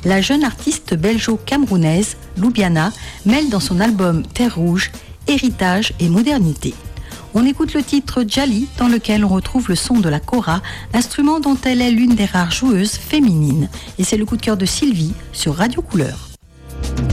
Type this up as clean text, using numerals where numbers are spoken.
La jeune artiste belgeo-camerounaise, Loubiana, mêle dans son album Terre Rouge, héritage et modernité. On écoute le titre Djali, dans lequel on retrouve le son de la kora, instrument dont elle est l'une des rares joueuses féminines. Et c'est le coup de cœur de Sylvie sur Radio Couleur.